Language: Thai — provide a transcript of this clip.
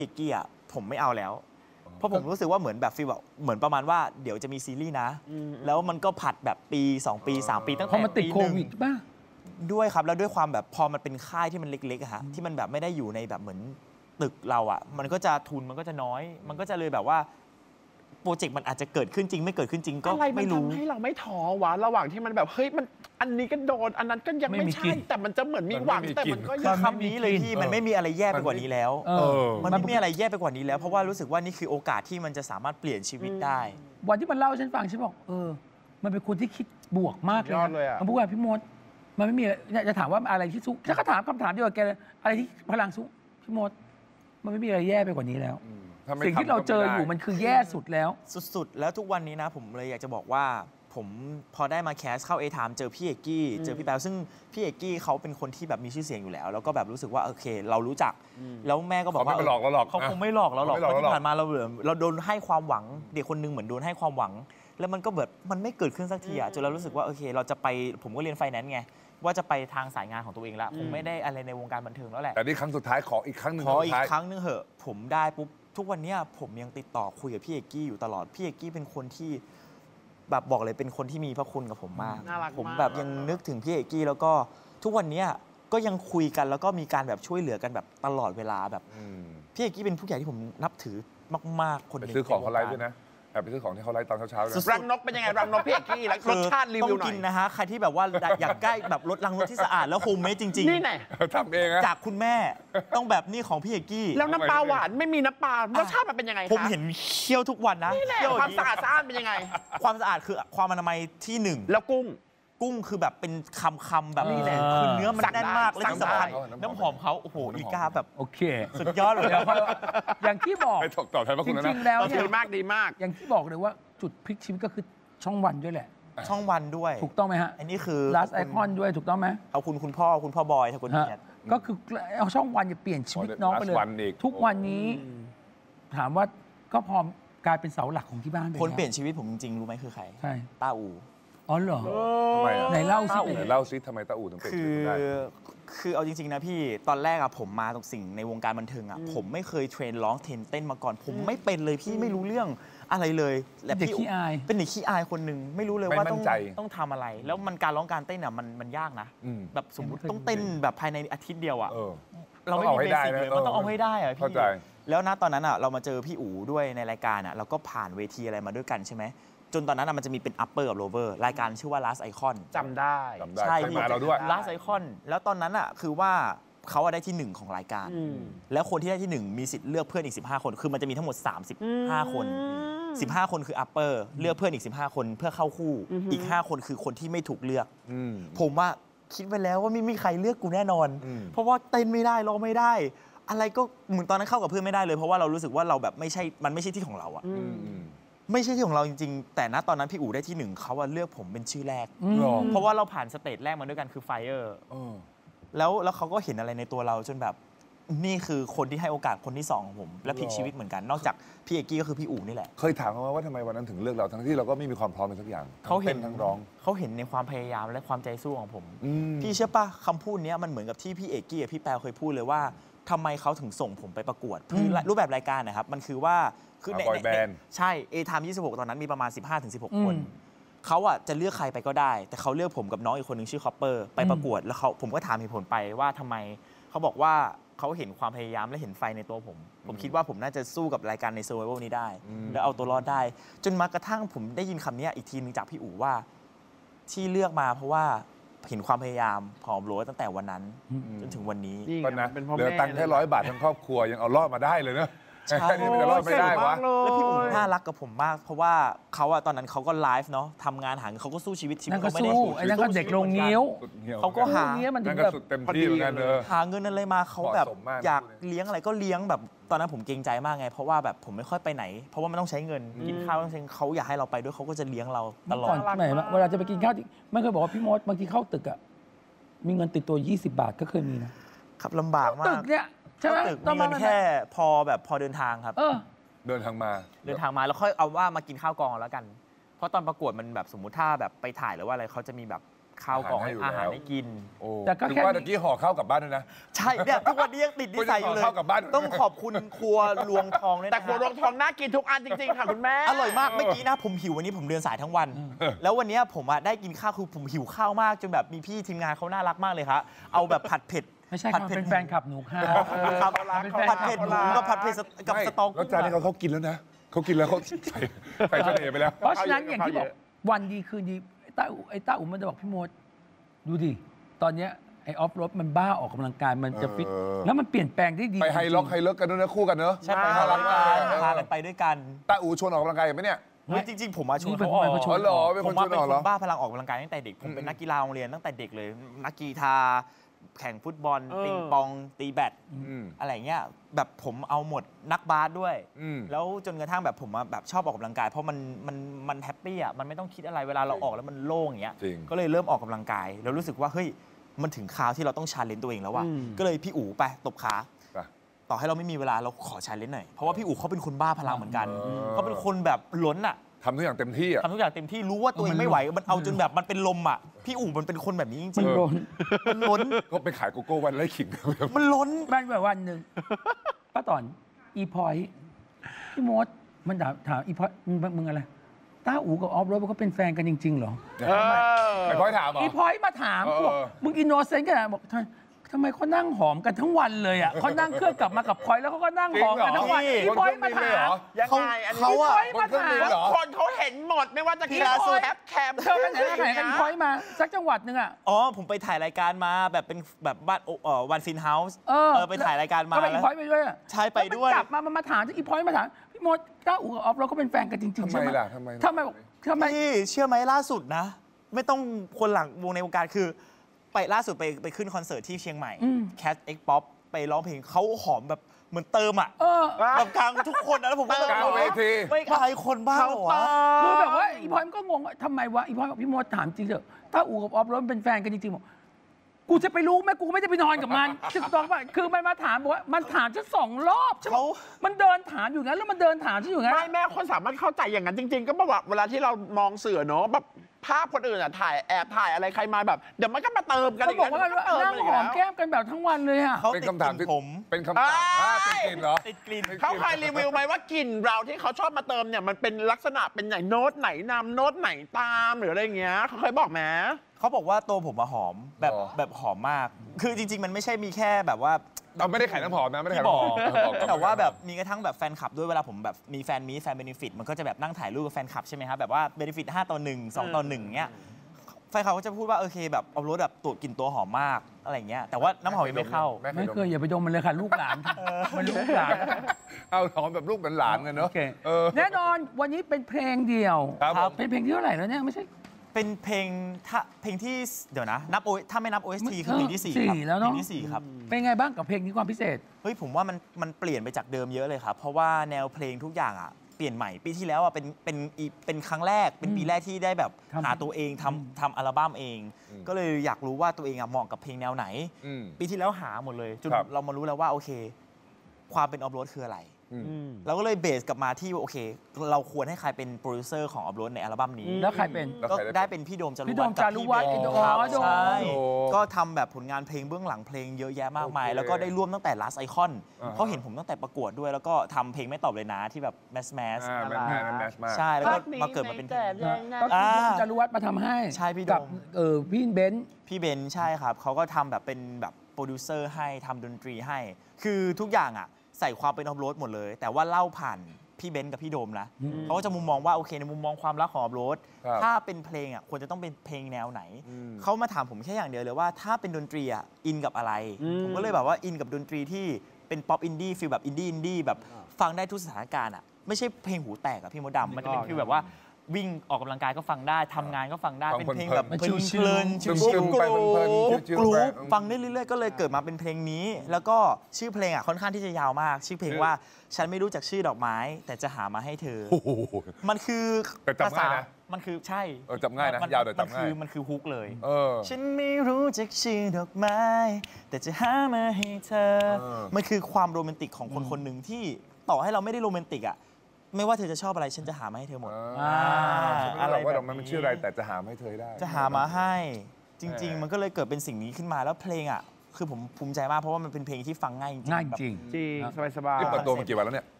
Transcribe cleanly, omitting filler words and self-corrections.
เอกกี้อ่ะผมไม่เอาแล้วเพราะผมรู้สึกว่าเหมือนแบบฟีลแบบเหมือนประมาณว่าเดี๋ยวจะมีซีรีส์นะแล้วมันก็ผัดแบบปี2ปี3ปีตั้งแต่มันติดโควิดป่ะด้วยครับแล้วด้วยความแบบพอมันเป็นค่ายที่มันเล็กๆอะฮะที่มันแบบไม่ได้อยู่ในแบบเหมือนตึกเราอ่ะมันก็จะทุนมันก็จะน้อยมันก็จะเลยแบบว่าโปรเจกต์มันอาจจะเกิดขึ้นจริงไม่เกิดขึ้นจริงก็ไม่รู้อะไรมันทำให้เราไม่ท้อวะระหว่างที่มันแบบเฮ้ยมันอันนี้ก็โดนอันนั้นก็ยังไม่ใช่แต่มันจะเหมือนมีหวังแต่มันก็ยังคำนี้เลยพี่มันไม่มีอะไรแย่ไปกว่านี้แล้วมันไม่มีอะไรแย่ไปกว่านี้แล้วเพราะว่ารู้สึกว่านี่คือโอกาสที่มันจะสามารถเปลี่ยนชีวิตได้วันที่มันเล่าฉันฟังฉันบอกมันเป็นคนที่คิดบวกมากเลยนะมันพูดว่าพี่มดมันไม่มีจะถามว่าอะไรที่สู้ฉันก็ถามคำถามเดียวกับแกเลยอะไรที่พลังสู้พี่มดมันไม่มีอะไรแย่ไปกว่านี้แล้วสิ่งที่เราเจออยู่มันคือแย่สุดแล้วสุดๆแล้วทุกวันนี้นะผมเลยอยากจะบอกว่าผมพอได้มาแคสเข้าเอทามเจอพี่เอกกี้เจอพี่แป๊วซึ่งพี่เอกกี้เขาเป็นคนที่แบบมีชื่อเสียงอยู่แล้วแล้วก็แบบรู้สึกว่าโอเคเรารู้จักแล้วแม่ก็บอกว่าเขาไม่หลอกเราหรอกเขาคงไม่หลอกเราหรอกเพราะที่ผ่านมาเราโดนให้ความหวังเด็กคนนึงเหมือนโดนให้ความหวังแล้วมันก็แบบมันไม่เกิดขึ้นสักทีจนเรารู้สึกว่าโอเคเราจะไปผมก็เรียนไฟแนนซ์ไงว่าจะไปทางสายงานของตัวเองละคงไม่ได้อะไรในวงการบันเทิงแล้วแหละแต่นี่ครั้งสุดท้ายขออีกครั้งหนึ่งขออีกครั้งหนึ่งเหอะผมได้ปุ๊บทุกวันนี้ผมยังติดต่อคุยกับพี่เอกกี้อยู่ตลอดพี่เอกกี้เป็นคนที่แบบบอกเลยเป็นคนที่มีพระคุณกับผมมากผมแบบยังนึกถึงพี่เอกกี้แล้วก็ทุกวันนี้ก็ยังคุยกันแล้วก็มีการแบบช่วยเหลือกันแบบตลอดเวลาแบบพี่เอกกี้เป็นผู้ใหญ่ที่ผมนับถือมากๆคนหนึ่งไปซื้อของเขาไลฟ์ด้วยนะไปซื้อของที่เขาไลฟ์ตอนเช้าๆรังนกเป็นยังไงรังนกพี่เอกกี้รสชาติรีวิวหน่อยต้องกินนะฮะใครที่แบบว่าอยากใกล้แบบรสรังนกที่สะอาดแล้วโฮมเมดจริงๆนี่ไงทำเองนะจากคุณแม่ต้องแบบนี่ของพี่เอกกี้แล้วน้ำปลาหวานไม่มีน้ำปลารสชาติมันเป็นยังไงผมเห็นเคี่ยวทุกวันนะนี่แหละความสะอาดเป็นยังไงความสะอาดคือความอนามัยที่1 แล้วกุ้งคือแบบเป็นคำแบบนี้แหละคือเนื้อมันแน่นมากและที่สำคัญน้ำหอมเขาโอ้โหอีกาแบบโอเคสุดยอดเลยอย่างที่บอกตอบแทนพระคุณนะจริงๆแล้วดีมากอย่างที่บอกเลยว่าจุดพลิกชีวิตก็คือช่องวันด้วยแหละช่องวันด้วยถูกต้องไหมฮะอันนี้คือ Last Icon ด้วยถูกต้องไหมเอาคุณพ่อบอยถ้าคุณเนี่ยก็คือเอาช่องวันจะเปลี่ยนชีวิตน้องไปเลยทุกวันนี้ถามว่าก็พอกลายเป็นเสาหลักของที่บ้านคนเปลี่ยนชีวิตผมจริงๆรู้ไหมคือใครใช่ต้าอูอ๋อเหรอทำไมไหนเล่าซิทำไมต้าอู่ถึงเปลี่ยนชีวิตได้คือเอาจริงๆนะพี่ตอนแรกผมมาตรงสิ่งในวงการบันเทิงผมไม่เคยเทรนร้องเต้นมาก่อนผมไม่เป็นเลยพี่ไม่รู้เรื่องอะไรเลยและพี่เป็นเด็กขี้อายคนหนึ่งไม่รู้เลยว่าต้องทำอะไรแล้วมันการร้องการเต้นมันยากนะแบบสมมติต้องเต้นแบบภายในอาทิตย์เดียวเราไม่มีเบสิกเลยมันต้องเอาให้ได้พี่แล้วนะตอนนั้นเรามาเจอพี่อู๋ด้วยในรายการเราก็ผ่านเวทีอะไรมาด้วยกันใช่ไหมจนตอนนั้นมันจะมีเป็น upper กับ lower รายการชื่อว่า last icon จำได้ใช่มาเราด้วย last icon แล้วตอนนั้นคือว่าเขาได้ที่1ของรายการแล้วคนที่ได้ที่1มีสิทธิ์เลือกเพื่อนอีก15คนคือมันจะมีทั้งหมด35คน15คนคือ upper เลือกเพื่อนอีก15คนเพื่อเข้าคู่อีก5คนคือคนที่ไม่ถูกเลือกผมว่าคิดไว้แล้วว่าไม่มีใครเลือกกูแน่นอนเพราะว่าเต้นไม่ได้ร้องไม่ได้อะไรก็เหมือนตอนนั้นเข้ากับเพื่อนไม่ได้เลยเพราะว่าเรารู้สึกว่าเราแบบมันไม่ใช่ที่ของเราไม่ใช่ที่ของเราจริงๆแต่ณตอนนั้นพี่อู๋ได้ที่1เขาเลือกผมเป็นชื่อแรกเพราะว่าเราผ่านสเตจแรกมาด้วยกันคือ Fire แล้วเขาก็เห็นอะไรในตัวเราจนแบบนี่คือคนที่ให้โอกาสคนที่2ของผมและพลิกชีวิตเหมือนกันนอกจากพี่เอกกี้ก็คือพี่อู๋นี่แหละเคยถามเขาว่าทำไมวันนั้นถึงเลือกเราทั้งที่เราก็ไม่มีความพร้อมในทุกอย่างเขาเห็นทั้งร้องเขาเห็นในความพยายามและความใจสู้ของผมพี่เชื่อป่ะคำพูดนี้มันเหมือนกับที่พี่เอกกี้กับพี่แปวเคยพูดเลยว่าทำไมเขาถึงส่งผมไปประกวดคือรูปแบบรายการนะครับมันคือว่าคือในใช่ A Time 26ตอนนั้นมีประมาณ 15-16 คนเขาจะเลือกใครไปก็ได้แต่เขาเลือกผมกับน้องอีกคนหนึ่งชื่อคอปเปอร์ไปประกวดแล้วผมก็ถามเหตุผลไปว่าทำไมเขาบอกว่าเขาเห็นความพยายามและเห็นไฟในตัวผมคิดว่าผมน่าจะสู้กับรายการใน Survival นี้ได้และเอาตัวรอดได้จนมากระทั่งผมได้ยินคำนี้อีกทีนึงจากพี่อู๋ว่าที่เลือกมาเพราะว่าเห็นความพยายามของโรสตั้งแต่วันนั้นจนถึงวันนี้ก็นะเหลือตังค์แค่100 บาททั้งครอบครัวยังเอารอดมาได้เลยเนอะใช่นี่มันจะรอดไม่ได้วะแล้วพี่อู๋น่ารักกับผมมากเพราะว่าเขาตอนนั้นเขาก็ไลฟ์เนาะทำงานหาเงินเขาก็สู้ชีวิตเขาไม่ได้ไอ้นั่นก็เด็กลงเงี้ยวเขาก็หาเงี้ยมันถึงแบบเต็มที่เหมือนกันหาเงินอะไรมาเขาแบบอยากเลี้ยงอะไรก็เลี้ยงแบบตอนนั้นผมเกรงใจมากไงเพราะว่าแบบผมไม่ค่อยไปไหนเพราะว่ามันต้องใช้เงินกินข้าวต้องใช้เขาอยากให้เราไปด้วยเขาก็จะเลี้ยงเราตลอดไหนเวลาจะไปกินข้าวไม่เคยบอกว่าพี่มดบางทีเข้าตึกมีเงินติดตัว20 บาทก็เคยมีนะครับลำบากมากตึกเนี่ยใช่ไหมมีเงินแค่พอเดินทางครับเดินทางมาแล้วค่อยเอาว่ามากินข้าวกองแล้วกันเพราะตอนประกวดมันแบบสมมุติถ้าแบบไปถ่ายหรือว่าอะไรเขาจะมีแบบข้าวกล่องอาหารให้อยู่แล้วอาหารให้กินโอ้แต่ก็ถึงแค่ว่าตะกี้ห่อข้าวกลับบ้านด้วยนะใช่เนี่ยทุกวันนี้ยังติดนิสัยอยู่เลยคุณจะขอข้าวกลับบ้านต้องขอบคุณครัวรวงทองด้วยนะแต่ครัวรวงทองน่ากินทุกอันจริงๆค่ะคุณแม่อร่อยมากเมื่อกี้นะผมหิววันนี้ผมเดินสายทั้งวัน แล้ววันนี้ผมได้กินข้าวคือผมหิวข้าวมากจนแบบมีพี่ทีมงานเขาน่ารักมากเลยครับเอาแบบผัดเผ็ดไม่ใช่ผัค่ะดเผ็ดเป็นแฟนคลับหนูค่ะครับเป็นแฟนผัดเผ็ดหมูกับผัดเผ็ดกับไม่สต๊อกแล้วจานนี้เขากินแล้วนะเขากินแล้วเขาใส่เสน่ห์ไปแล้วเพราะฉะนั้นอย่างที่บอกวันดีคืนดีไอ้ต้าอุ๋มมันจะบอกพี่มดดูดิตอนเนี้ยไอ้ออฟโรดมันบ้าออกกำลังกายมันจะฟิตเออแล้วมันเปลี่ยนแปลงได้ดีไปไฮล็อกจไฮริงเลิกกันด้วยนะคู่กันเนอะใช่ไปออกกำลังกายเออพากันไปด้วยกันตาอูชวนออกกำลังกายไหมเนี่ยเฮ้ยจริงๆผมมาชวนนี่เป็นเขาออกคนมาชอ๋วอน เหรอเป็นผคมนชมาวนเป็นออกคเหรอนบ้าพลังออกกำลังกายตั้งแต่เด็กผมเป็นนักกีฬาโรงเรียนตั้งแต่เด็กเลยนักกีฬาแข่งฟุตบอลปิงปองตีแบดอืมอะไรเงี้ยแบบผมเอาหมดนักบาสด้วยอืมแล้วจนกระทั่งแบบผมแบบชอบออกกำลังกายเพราะมันแฮปปี้อ่ะมันไม่ต้องคิดอะไรเวลาเราออกแล้วมันโล่งอย่างเงี้ยจริงก็เลยเริ่มออกกำลังกายแล้วรู้สึกว่าเฮ้ยมันถึงคราวที่เราต้องชาเลนจ์ตัวเองแล้วว่ะก็เลยพี่อู๋ไปตบขาไปต่อให้เราไม่มีเวลาเราขอชาเลนจ์หน่อยเพราะว่าพี่อู๋เขาเป็นคนบ้าพลังเหมือนกันเออเขาเป็นคนแบบล้นอ่ะทำทุกอย่างเต็มที่อ่ะทำทุกอย่างเต็มที่รู้ว่าตัวเองไม่ไหวมันเอาจนแบบมันเป็นลมอ่ะพี่อู๋มันเป็นคนแบบนี้จมัรินงโดนๆมันล้นก็ไปขายโกโก้วันไล่ขิงมันล้นบ้านแบบวันหนึ่งป้าต่อนอีพอยพี่มดมันถามอีพอยมึงอะไรต้าอูกับออฟโรดมันก็เป็นแฟนกันจริงๆเหรอไอ้พ่อยถามเหรออีพอยมาถามเออบอกมึงอินโนเซนต์ขนาดบอกทำไมเขานั่งหอมกันทั้งวันเลยอ่ะเขานั่งเครื่องกลับมากับพลอยแล้วเขาก็นั่งหอมกันทั้งวันจริงเหรออีพอยมาถามยังไงอันนี้เขาอะอีพอยมาถามเหรอคนเขาเห็นหมดไม่ว่าจะพี่กีฬาลาสุสูดแอปแคมเธอไปไหนมาไหนกันอีพอยมาสักจังหวัดหนึ่งอ่ะอ๋อผมไปถ่ายรายการมาแบบเป็นแบบบ้านวันฟินเฮาส์เออไปถ่ายรายการมาก็ไปอีแล้วพอยไปด้วยอะใช่ไปด้วยแล้วมันกลับมาถามที่อีพอยมาถามพี่มดต้าอูกับออฟเราก็เป็นแฟนกันจริงๆทำไมใช่ไหมล่ะทำไมทำไมบอกทำไมพี่เชื่อไหมล่าสุดนะ ไม่ต้องคนหลังวงในวงการคือ ไปล่าสุดไปขึ้นคอนเสิร์ตที่เชียงใหม่ Cat X Pop ไปร้องเพลงเขาหอมแบบเหมือนเติมอ่ะเออแบบกลางทุกคนนะแล้วผมก็แบบกลางเวทีไม่อายคนบ้างเหรอวะคือแบบว่าอีพอยมันก็งงว่าทำไมวะอีพอยบอกพี่มดถามจริงเถอะถ้าอูกับออฟโรดเป็นแฟนกันจริงๆบอกกูจะไปรู้ไหมกูไม่ได้ไปนอนกับมันคือตองว่าคือมันมาถามบอกว่ามันถามฉัน2 รอบฉันบอกมันเดินถามอยู่งั้นแล้วมันเดินถามฉันอยู่งั้นไม่แม่คนสามารถเข้าใจอย่างนั้นจริง ๆ ก็บอกว่าเวลาที่เรามองสื่อเนอะแบบภาพคนอื่นอะถ่ายแอบถ่ายอะไรใครมาแบบเดี๋ยวมันก็มาเติมกันเขาอีกบอกว่าเดี๋ยมันก็เตินั่งอีกหอมแล้วแก้มกันแบบทั้งวันเลยอ่ะเขาเป็นติดคำถามกลิ่นผมเป็นคำถามติดกลิ่นเหรอติดกลิ่นเขาเคยรีวิวไหมว่ากลิ่นเราที่เขาชอบมาเติมเนี่ยมันเป็นลักษณะเป็นไหนโน้ตไหนนำโน้ตไหนตามหรืออะไรเงี้ยเขาเคยบอกไหมเขาบอกว่าตัวผมมาหอมแบบอ๋อแบบหอมมาก คือจริง ๆ มันไม่ใช่มีแค่แบบว่าเราไม่ได้ขายน้ำหอมนะไม่ได้ขายที่บน้ำอหกอมบอกแต่ว่าแบบมีกระทั่งแบบแฟนคลับด้วยเวลาผมแบบมีแฟนมีแฟนเบนฟิตมันก็จะแบบนั่งถ่ายรูปกับแฟนคลับใช่ไหมครับแบบว่าเบนฟิต5:1 2:1เงี้ยแฟนคลับก็จะพูดว่าโอเคแบบเอารถแบบตัวกลิ่นตัวหอมมากอะไรเงี้ยแต่ว่าน้ำหอมยังไม่เข้าไม่เคยอย่าไปดมมันเลยค่ะลูกหลานมันลูกหลานเอาหอมแบบลูกเป็นหลานกันเนโออะเคเออแน่นอนวันนี้เป็นเพลงเดียวครับผมเป็นเพลงที่เท่าไหร่แล้วเนี่ยไม่ใช่เป็นเพลงที่เดี๋ยวนะนับถ้าไม่นับ OST คือเพลงที่4ครับ 4แล้วเนอะเพลงที่4ครับเป็นไงบ้างกับเพลงนี้ความพิเศษเฮ้ยผมว่ามันเปลี่ยนไปจากเดิมเยอะเลยครับ เพราะว่าแนวเพลงทุกอย่างอ่ะเปลี่ยนใหม่ปีที่แล้วอ่ะเป็นครั้งแรกเป็นปีแรกที่ได้แบบทำหาตัวเองทำอัลบั้มเอง ก็เลยอยากรู้ว่าตัวเองอ่ะเหมาะกับเพลงแนวไหนอืมปีที่แล้วหาหมดเลยจนครับเรามารู้แล้วว่าโอเค ความเป็นออฟโรดคืออะไร เราก็เลยเบสกลับมาที่โอเค เราควรให้ใครเป็นโปรดิวเซอร์ของออฟโรดในอัลบั้มนี้แล้วใครเป็นแล้วก็ใครได้ได้เป็นพี่โดมจารุพี่โดวัมฒน์กับจารุวัฒน์พี่เบนอ๋อครับโดมใช่โดมก็ทำแบบผลงานเพลงเบื้องหลังเพลงเยอะแยะมากมายโอเคแล้วก็ได้ร่วมตั้งแต่ Last Icon อ่าฮะเขาเห็นผมตั้งแต่ประกวดด้วย แล้วก็ทำเพลงไม่ตอบเลยนะที่แบบแมสอ่าแมนแมสมากใช่ แล้วก็มาเกิดมาเป็นเพลงก็คือพี่โดมจารุวัฒน์มาทำให้ใช่พี่โดมกับพี่เบนซ์พี่เบนซ์ใช่ครับ เขาก็ทำแบบเป็นแบบโปรดิวเซอร์ให้ทำดนตรีให้ คือทุกอย่างอ่ะใส่ความเป็นออฟโรดหมดเลย แต่ว่าเล่าผ่านพี่เบนซ์กับพี่โดมนะเขาก็จะมุมมองว่าโอเคในมุมมองความรักของออฟโรดครับถ้าเป็นเพลงอ่ะควรจะต้องเป็นเพลงแนวไหนอืมเขามาถามผมแค่อย่างเดียวเลยว่าถ้าเป็นดนตรีอ่ะอินกับอะไร ผมก็เลยแบบว่าอินกับดนตรีที่เป็นป๊อปอินดี้ฟีลแบบอินดี้แบบฟังได้ทุกสถานการณ์อ่ะไม่ใช่เพลงหูแตกอะพี่มดดำมันจะเป็นฟีลแบบว่าวิ่งออกกำลังกายก็ฟังได้ทำงานก็ฟังได้ฟังเป็นเพลงเพลินๆแบบเพลินๆซึชิลมๆไปเพลินๆๆชิวกๆรูไปปฟังได้เรื่อยๆก็เลยเกิดมาเป็นเพลงนี้ แล้วก็ชื่อเพลงอ่ะค่อนข้างที่จะยาวมาก ชื่อเพลงว่าฉันไม่รู้จักชื่อดอกไม้ แต่จะหามาให้เธอโอ้โหมันคือแต่จำง่ายนะมันคือใช่จำง่ายนะยาวแต่จำง่ายมันคือฮุกเลยเออฉันไม่รู้จักชื่อดอกไม้ แต่จะหามาให้เธอเออมันคือความโรแมนติกของคนคนหนึ่งที่ต่อให้เราไม่ได้โรแมนติกอ่ะไม่ว่าเธอจะชอบอะไรฉันจะหามาให้เธอหมดฉันไม่รู้หรอกว่าดอกไม้มันชื่ออะไรแต่จะหามาให้เธอให้ได้จะหามาให้จริง ๆ มันก็เลยเกิดเป็นสิ่งนี้ขึ้นมาแล้วเพลงอ่ะคือผมภูมิใจมากเพราะว่ามันเป็นเพลงที่ฟังง่ายจริงง่ายจริงจริงสบายๆนี่เปิดตัวมากี่วันแล้วเนี่ย